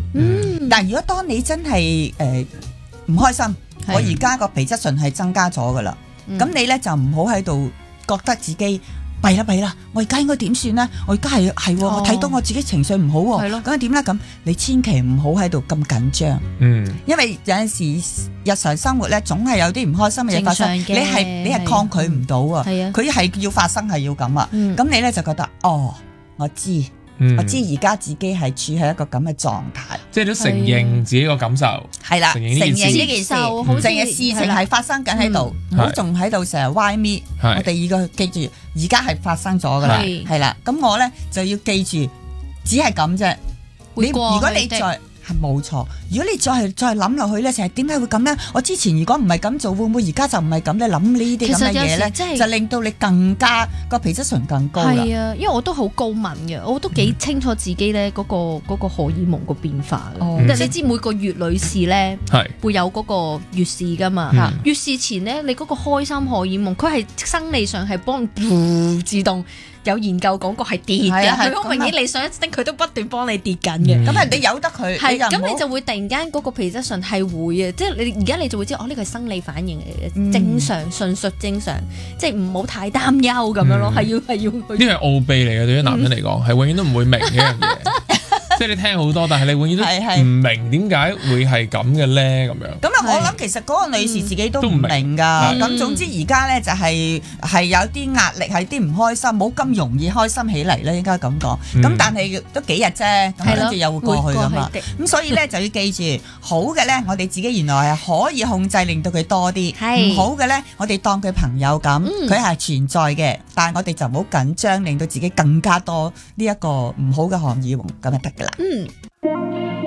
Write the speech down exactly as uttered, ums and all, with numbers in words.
嗯， 但如果當你真係誒唔開心，我而家個皮質醇係增加咗噶啦，咁、嗯、你咧就唔好喺度覺得自己弊啦弊啦，我而家應該點算咧？我而家係係我睇到我自己情緒唔好喎，咁點咧？咁你千祈唔好喺度咁緊張， 嗯， 因為有陣時日常生活咧總係有啲唔開心嘅嘢發生，你係你係抗拒唔到啊，佢係要發生係要咁啊，咁、嗯、你咧就覺得哦，我知。嗯、我知而家自己係處喺一個咁嘅狀態， 即係都承認自己個感受， 係啦，承認呢件事，承認事情係發生緊喺度，唔好仲喺度成日 why me。我哋要記住，而家係發生咗噶啦，係啦。咁我咧就要記住，只係咁啫。你如果你再係冇錯，如果你再係再諗落去咧，成日點解會咁咧？我之前如果唔係咁做，會唔會而家就唔係咁咧？諗呢啲咁嘅嘢咧，就令到你更加個皮質醇更高啦。 係啊，因為我都好高敏嘅，我都幾清楚自己咧嗰個嗰個荷爾蒙個變化嘅。嗯、你知每個月女士咧會有嗰個月事噶嘛？嗯、月事前咧，你嗰個開心荷爾蒙，佢係生理上係幫自動。有研究講過係跌嘅，佢好明顯你上一升佢都不斷幫你跌緊嘅。咁係、嗯、你由得佢，係咁你，你就會突然間嗰個皮質醇係會啊，即係你而家你就會知哦，呢個係生理反應嚟嘅，嗯、正常純屬正常，即係唔好太擔憂咁樣咯，係、嗯、要係要。呢係奧秘嚟嘅，對於男人嚟講係、嗯、永遠都唔會明嘅一樣嘢。即係你聽好多，但係你永遠都唔明點解會係咁嘅咧咁樣。 咁啊，我諗其實嗰個女士自己都唔明㗎。咁、嗯、總之而家咧就係、是、係有啲壓力，係啲唔開心，冇咁容易開心起嚟咧，應該咁講。咁、嗯、但係都幾日啫，咁跟住又會過去㗎嘛。咁所以咧就要記住，好嘅咧，我哋自己原來係可以控制，令到佢多啲；唔好嘅咧，我哋當佢朋友咁，佢係、嗯、存在嘅。但係我哋就唔好緊張，令到自己更加多呢一個唔好嘅荷爾蒙，咁就得㗎啦。 嗯。